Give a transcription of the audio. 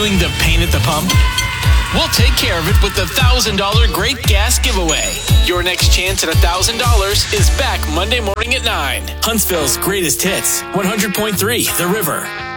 Feeling the pain at the pump? We'll take care of it with the $1,000 Great Gas Giveaway. Your next chance at $1,000 is back Monday morning at 9. Huntsville's greatest hits, 100.3 The River.